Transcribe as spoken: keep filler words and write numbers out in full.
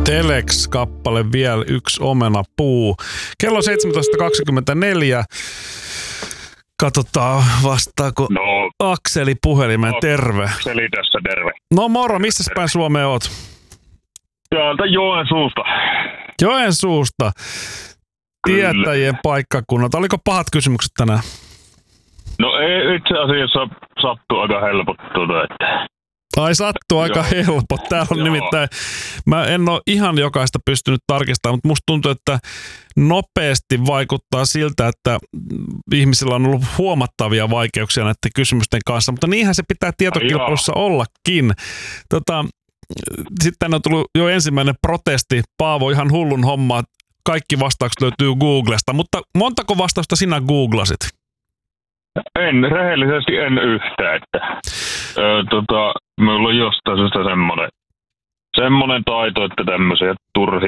Telex-kappale vielä, yksi omena puu. Kello seitsemäntoista kaksikymmentäneljä. Katsotaan, vastaako No, Akseli puhelimen. Terve. Akseli tässä, terve. No moro, missä päin Suomea oot? Täältä Joensuusta. Joensuusta. Tietäjien paikkakunnalta. Oliko pahat kysymykset tänään? No ei, itse asiassa sattuu aika helpottua, että... Ai sattuu aika Joo. helppo. Täällä on Joo. nimittäin, mä en ole ihan jokaista pystynyt tarkistamaan, mutta musta tuntuu, että nopeasti vaikuttaa siltä, että ihmisillä on ollut huomattavia vaikeuksia näiden kysymysten kanssa, mutta niinhän se pitää tietokilpailussa ollakin. Tota, sitten on tullut jo ensimmäinen protesti. Paavo, ihan hullun homma. Kaikki vastaukset löytyy Googlesta, mutta montako vastausta sinä googlasit? En, rehellisesti en yhtään, että öö, tota, minulla on jostain syystä semmoinen, semmoinen taito, että tämmöisiä turhia